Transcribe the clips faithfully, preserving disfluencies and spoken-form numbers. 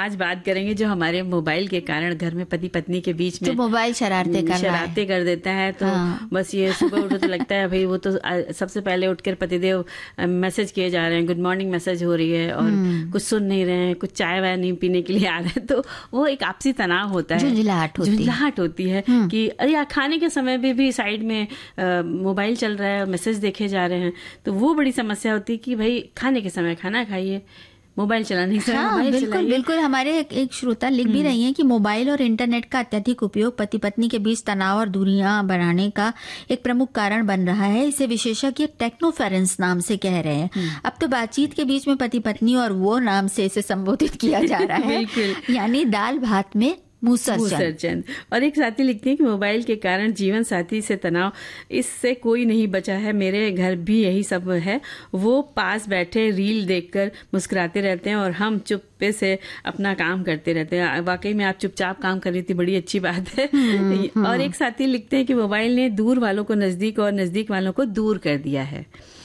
आज बात करेंगे जो हमारे मोबाइल के कारण घर में पति पत्नी के बीच में तो मोबाइल शरारते कर शरारते कर देता है। तो हाँ। बस ये सुबह उठो तो लगता है भाई वो तो सबसे पहले उठकर पतिदेव मैसेज किए जा रहे हैं, गुड मॉर्निंग मैसेज हो रही है और कुछ सुन नहीं रहे हैं, कुछ चाय वाय नहीं पीने के लिए आ रहे हैं। तो वो एक आपसी तनाव होता है, झुंझलाहट होती, झुंझलाहट होती है कि अरे यार खाने के समय में भी साइड में मोबाइल चल रहा है, मैसेज देखे जा रहे हैं। तो वो बड़ी समस्या होती है कि भाई खाने के समय खाना खाइए, मोबाइल चलाने से हाँ, मोबाइल बिल्कुल चलाइए। बिल्कुल। हमारे एक, एक श्रोता लिख भी रही हैं कि मोबाइल और इंटरनेट का अत्यधिक उपयोग पति पत्नी के बीच तनाव और दूरियां बढ़ाने का एक प्रमुख कारण बन रहा है। इसे विशेषज्ञ टेक्नोफेरेंस नाम से कह रहे हैं। अब तो बातचीत के बीच में पति पत्नी और वो नाम से इसे संबोधित किया जा रहा है यानी दाल भात में मुसरचंद। और एक साथी लिखती है कि मोबाइल के कारण जीवन साथी से तनाव, इससे कोई नहीं बचा है, मेरे घर भी यही सब है। वो पास बैठे रील देखकर मुस्कुराते रहते हैं और हम चुप्पे से अपना काम करते रहते हैं। वाकई में आप चुपचाप काम कर रही थी, बड़ी अच्छी बात है। और एक साथी लिखते हैं कि मोबाइल ने दूर वालों को नजदीक और नजदीक वालों को दूर कर दिया है।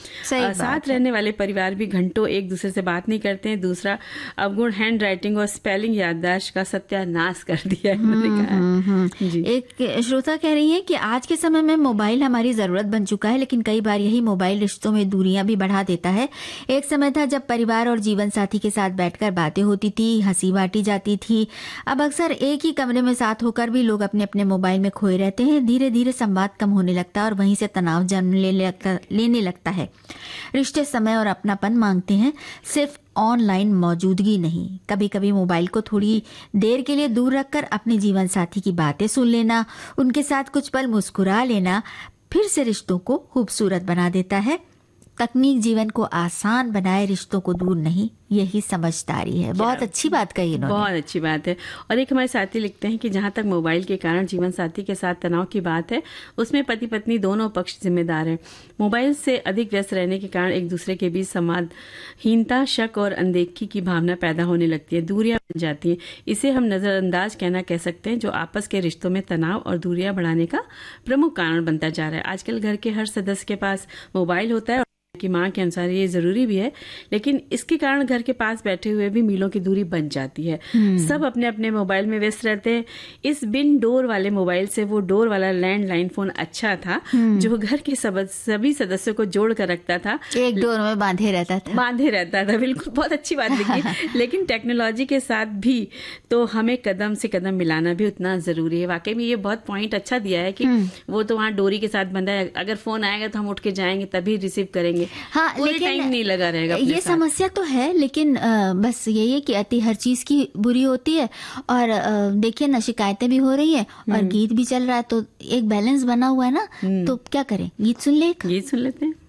साथ रहने वाले परिवार भी घंटों एक दूसरे से बात नहीं करते हैं। दूसरा अवगुण हैंड राइटिंग और स्पेलिंग याददाश्त का सत्यानाश कर दिया है, उन्होंने कहा। जी। एक श्रोता कह रही है कि आज के समय में मोबाइल हमारी जरूरत बन चुका है, लेकिन कई बार यही मोबाइल रिश्तों में दूरियां भी बढ़ा देता है। एक समय था जब परिवार और जीवन साथी के साथ बैठकर बातें होती थी, हंसी बांटी जाती थी। अब अक्सर एक ही कमरे में साथ होकर भी लोग अपने अपने मोबाइल में खोए रहते हैं। धीरे धीरे संवाद कम होने लगता है और वहीं से तनाव जन्म लेने लगता है। रिश्ते समय और अपनापन मांगते हैं, सिर्फ ऑनलाइन मौजूदगी नहीं। कभी कभी मोबाइल को थोड़ी देर के लिए दूर रखकर अपने जीवन साथी की बातें सुन लेना, उनके साथ कुछ पल मुस्कुरा लेना फिर से रिश्तों को खूबसूरत बना देता है। तकनीक जीवन को आसान बनाए, रिश्तों को दूर नहीं, यही समझदारी है। बहुत अच्छी बात कही इन्होंने, बहुत अच्छी बात है। और एक हमारे साथी लिखते हैं कि जहां तक मोबाइल के कारण जीवन साथी के साथ तनाव की बात है, उसमें पति पत्नी दोनों पक्ष जिम्मेदार हैं। मोबाइल से अधिक व्यस्त रहने के कारण एक दूसरे के बीच संवादहीनता, शक और अनदेखी की भावना पैदा होने लगती है, दूरियां बन जाती हैं। इसे हम नजरअंदाज कहना कह सकते हैं, जो आपस के रिश्तों में तनाव और दूरियां बढ़ाने का प्रमुख कारण बनता जा रहा है। आजकल घर के हर सदस्य के पास मोबाइल होता है की माँ के अनुसार ये जरूरी भी है, लेकिन इसके कारण घर के पास बैठे हुए भी मीलों की दूरी बन जाती है। सब अपने अपने मोबाइल में व्यस्त रहते हैं। इस बिन डोर वाले मोबाइल से वो डोर वाला लैंडलाइन फोन अच्छा था, जो घर के सभी सदस्यों को जोड़ कर रखता था, एक डोर में बांधे रहता था बांधे रहता था बिल्कुल, बहुत अच्छी बात लिखी। लेकिन टेक्नोलॉजी के साथ भी तो हमें कदम से कदम मिलाना भी उतना जरूरी है। वाकई में ये बहुत पॉइंट अच्छा दिया है कि वो तो वहाँ डोरी के साथ बंधा है, अगर फोन आएगा तो हम उठ के जाएंगे तभी रिसीव करेंगे। हाँ, लेकिन टाइम नहीं लगा रहेगा। ये समस्या तो है, लेकिन आ, बस यही है कि अति हर चीज की बुरी होती है। और देखिए ना, शिकायतें भी हो रही है और गीत भी चल रहा है, तो एक बैलेंस बना हुआ है ना। तो क्या करें, गीत सुन ले, गीत सुन लेते हैं।